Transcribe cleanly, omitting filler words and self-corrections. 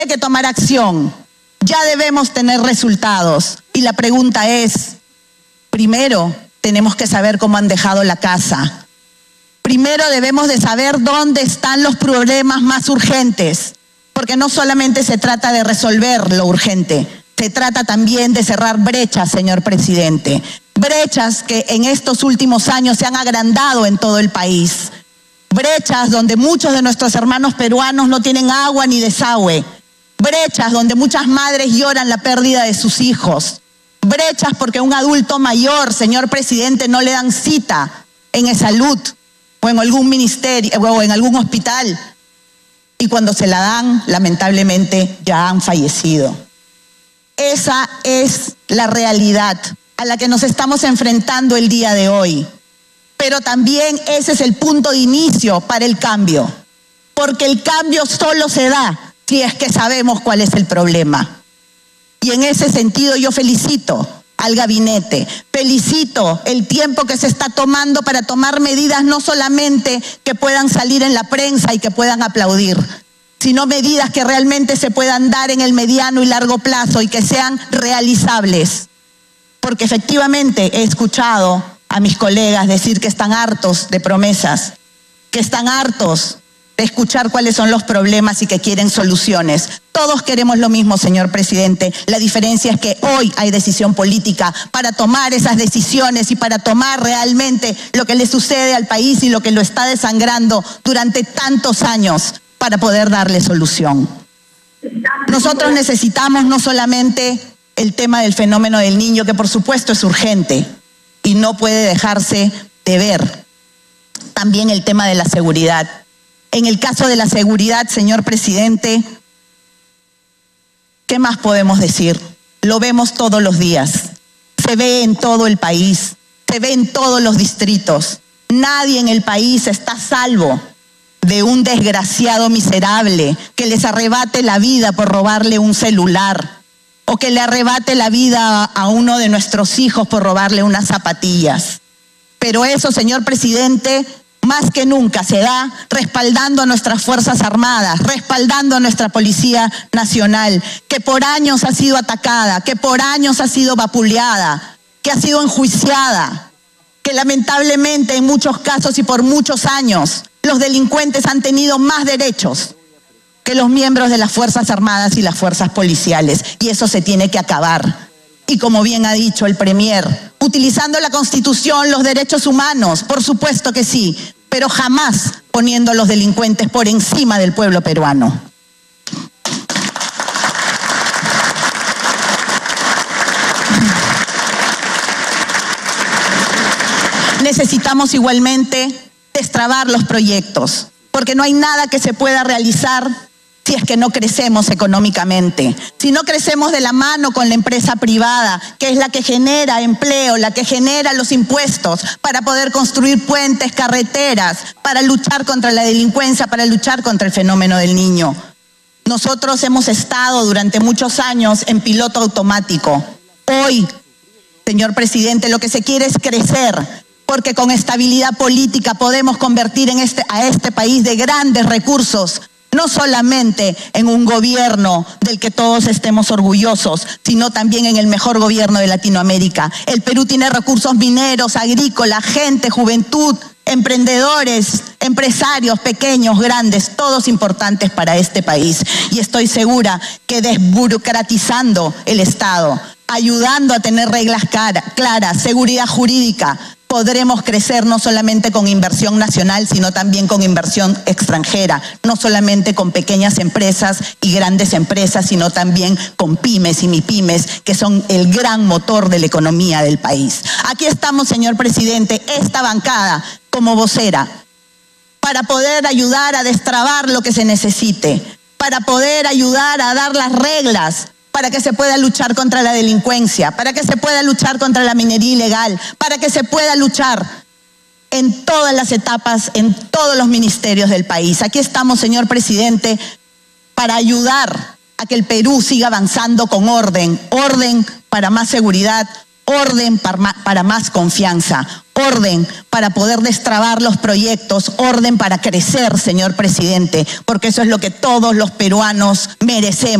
que tomar acción. Ya debemos tener resultados. Y la pregunta es, primero, tenemos que saber cómo han dejado la casa. Primero debemos de saber dónde están los problemas más urgentes, porque no solamente se trata de resolver lo urgente, se trata también de cerrar brechas, señor presidente. Brechas que en estos últimos años se han agrandado en todo el país. Brechas donde muchos de nuestros hermanos peruanos no tienen agua ni desagüe. Brechas donde muchas madres lloran la pérdida de sus hijos. Brechas porque a un adulto mayor, señor presidente, no le dan cita en salud o en algún ministerio o en algún hospital. Y cuando se la dan, lamentablemente ya han fallecido. Esa es la realidad a la que nos estamos enfrentando el día de hoy. Pero también ese es el punto de inicio para el cambio. Porque el cambio solo se da si es que sabemos cuál es el problema. Y en ese sentido yo felicito al gabinete, felicito el tiempo que se está tomando para tomar medidas no solamente que puedan salir en la prensa y que puedan aplaudir, sino medidas que realmente se puedan dar en el mediano y largo plazo y que sean realizables. Porque efectivamente he escuchado a mis colegas decir que están hartos de promesas, que están hartos de escuchar cuáles son los problemas y que quieren soluciones. Todos queremos lo mismo, señor presidente. La diferencia es que hoy hay decisión política para tomar esas decisiones y para tomar realmente lo que le sucede al país y lo que lo está desangrando durante tantos años, para poder darle solución. Nosotros necesitamos no solamente el tema del fenómeno del niño, que por supuesto es urgente y no puede dejarse de ver. También el tema de la seguridad. En el caso de la seguridad, señor presidente, ¿qué más podemos decir? Lo vemos todos los días. Se ve en todo el país, se ve en todos los distritos. Nadie en el país está a salvo de un desgraciado miserable que les arrebate la vida por robarle un celular o que le arrebate la vida a uno de nuestros hijos por robarle unas zapatillas. Pero eso, señor presidente, más que nunca se da respaldando a nuestras Fuerzas Armadas, respaldando a nuestra Policía Nacional, que por años ha sido atacada, que por años ha sido vapuleada, que ha sido enjuiciada, que lamentablemente en muchos casos y por muchos años los delincuentes han tenido más derechos que los miembros de las Fuerzas Armadas y las fuerzas policiales. Y eso se tiene que acabar. Y como bien ha dicho el Premier, utilizando la Constitución, los derechos humanos, por supuesto que sí, pero jamás poniendo a los delincuentes por encima del pueblo peruano. Necesitamos igualmente destrabar los proyectos, porque no hay nada que se pueda realizar si es que no crecemos económicamente, si no crecemos de la mano con la empresa privada, que es la que genera empleo, la que genera los impuestos para poder construir puentes, carreteras, para luchar contra la delincuencia, para luchar contra el fenómeno del niño. Nosotros hemos estado durante muchos años en piloto automático. Hoy, señor presidente, lo que se quiere es crecer, porque con estabilidad política podemos convertir a este país de grandes recursos, no solamente en un gobierno del que todos estemos orgullosos, sino también en el mejor gobierno de Latinoamérica. El Perú tiene recursos mineros, agrícolas, gente, juventud, emprendedores, empresarios, pequeños, grandes, todos importantes para este país. Y estoy segura que desburocratizando el Estado, ayudando a tener reglas claras, seguridad jurídica, podremos crecer no solamente con inversión nacional, sino también con inversión extranjera, no solamente con pequeñas empresas y grandes empresas, sino también con pymes y mipymes, que son el gran motor de la economía del país. Aquí estamos, señor presidente, esta bancada como vocera, para poder ayudar a destrabar lo que se necesite, para poder ayudar a dar las reglas, para que se pueda luchar contra la delincuencia, para que se pueda luchar contra la minería ilegal, para que se pueda luchar en todas las etapas, en todos los ministerios del país. Aquí estamos, señor presidente, para ayudar a que el Perú siga avanzando con orden para más seguridad, orden para más confianza, orden para poder destrabar los proyectos, orden para crecer, señor presidente, porque eso es lo que todos los peruanos merecemos.